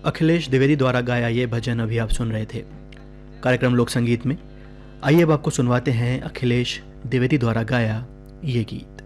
अखिलेश द्विवेदी द्वारा गाया ये भजन अभी आप सुन रहे थे कार्यक्रम लोक संगीत में। आइए अब आपको सुनवाते हैं अखिलेश द्विवेदी द्वारा गाया ये गीत।